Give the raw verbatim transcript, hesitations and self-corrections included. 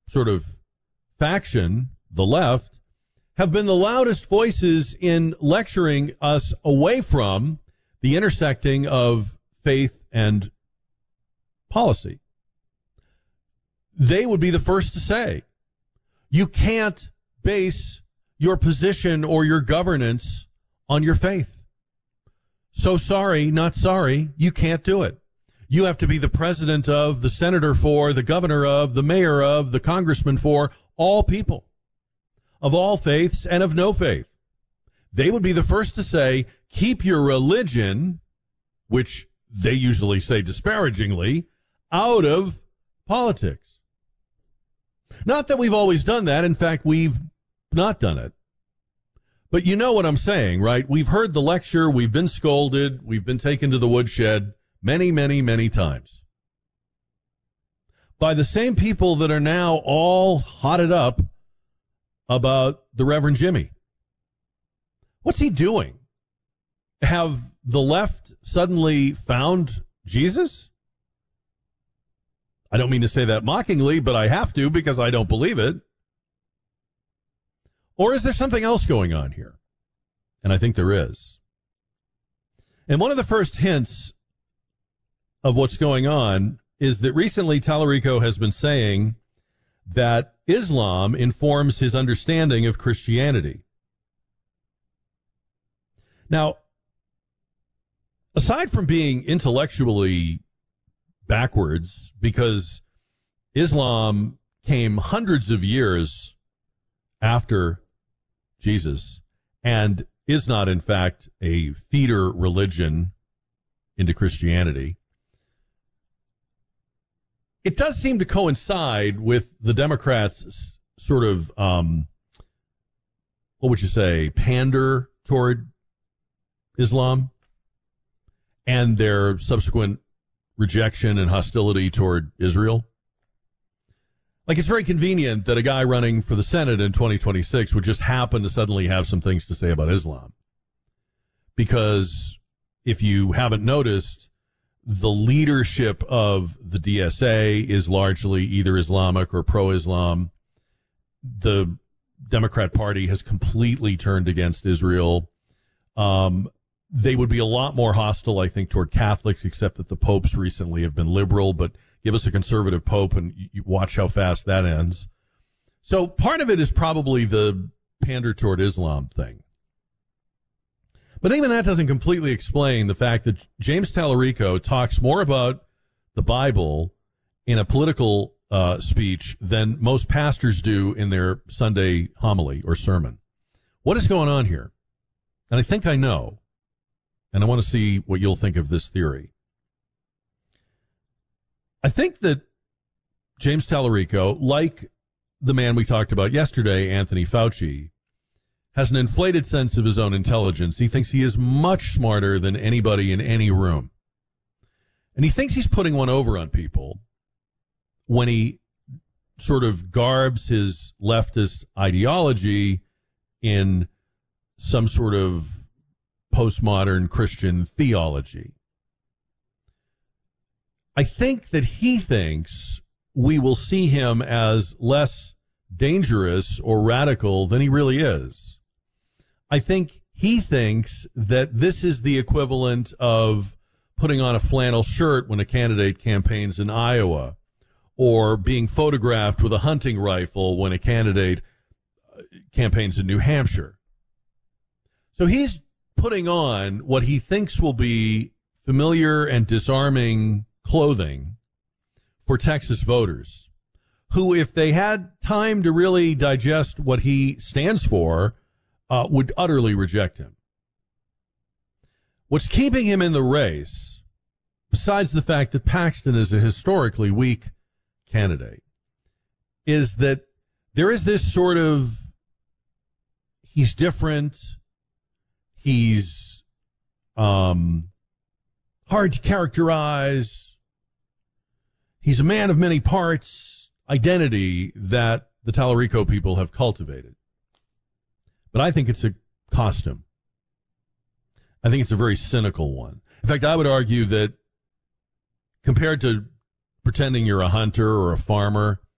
sort of faction, the left, have been the loudest voices in lecturing us away from the intersecting of faith and policy. They would be the first to say, you can't base your position or your governance on your faith. So sorry, not sorry, you can't do it. You have to be the president of, the senator for, the governor of, the mayor of, the congressman for all people of all faiths and of no faith. They would be the first to say, keep your religion, which they usually say disparagingly, out of politics. Not that we've always done that. In fact, we've not done it. But you know what I'm saying, right? We've heard the lecture. We've been scolded. We've been taken to the woodshed many, many, many times by the same people that are now all hotted up about the Reverend Jimmy. What's he doing? Have the left suddenly found Jesus? I don't mean to say that mockingly, but I have to because I don't believe it. Or is there something else going on here? And I think there is. And one of the first hints of what's going on is that recently Tallarico has been saying that Islam informs his understanding of Christianity. Now, aside from being intellectually backwards, because Islam came hundreds of years after Jesus and is not, in fact, a feeder religion into Christianity, it does seem to coincide with the Democrats' sort of, um, what would you say, pander toward Islam and their subsequent rejection and hostility toward Israel. Like, it's very convenient that a guy running for the Senate in twenty twenty-six would just happen to suddenly have some things to say about Islam. Because if you haven't noticed, the leadership of the D S A is largely either Islamic or pro-Islam. The Democrat Party has completely turned against Israel. Um, they would be a lot more hostile, I think, toward Catholics, except that the popes recently have been liberal, but give us a conservative pope and you watch how fast that ends. So part of it is probably the pander toward Islam thing. But even that doesn't completely explain the fact that James Tallarico talks more about the Bible in a political uh, speech than most pastors do in their Sunday homily or sermon. What is going on here? And I think I know, and I want to see what you'll think of this theory. I think that James Tallarico, like the man we talked about yesterday, Anthony Fauci, has an inflated sense of his own intelligence. He thinks he is much smarter than anybody in any room. And he thinks he's putting one over on people when he sort of garbs his leftist ideology in some sort of postmodern Christian theology. I think that he thinks we will see him as less dangerous or radical than he really is. I think he thinks that this is the equivalent of putting on a flannel shirt when a candidate campaigns in Iowa, or being photographed with a hunting rifle when a candidate campaigns in New Hampshire. So he's putting on what he thinks will be familiar and disarming clothing for Texas voters, who, if they had time to really digest what he stands for, uh, would utterly reject him. What's keeping him in the race, besides the fact that Paxton is a historically weak candidate, is that there is this sort of, he's different, he's um, hard to characterize, he's a man of many parts identity that the Tallarico people have cultivated. But I think it's a costume. I think it's a very cynical one. In fact, I would argue that compared to pretending you're a hunter or a farmer,